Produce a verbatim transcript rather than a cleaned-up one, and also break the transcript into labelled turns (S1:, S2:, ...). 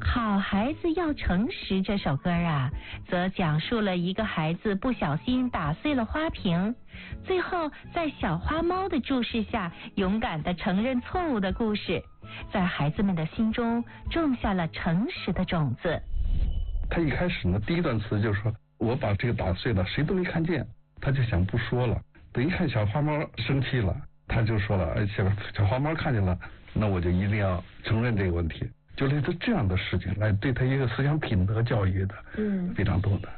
S1: 好孩子要诚实这首歌啊，则讲述了一个孩子不小心打碎了花瓶，最后在小花猫的注视下勇敢地承认错误的故事，在孩子们的心中种下了诚实的种子。
S2: 他一开始呢，第一段词就是说我把这个打碎了，谁都没看见，他就想不说了。等一看小花猫生气了，他就说了，哎，小小花猫看见了，那我就一定要承认这个问题。就类似这样的事情来对他一个思想品德教育的，嗯，非常多的。